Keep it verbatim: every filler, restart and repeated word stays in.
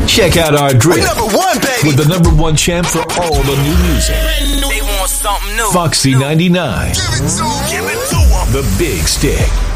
Check out our drip. We're number one, baby. With the number one champ for all the new music. They want something new. Foxy ninety-nine. Give it to 'em. Give it to 'em. The Big Stick.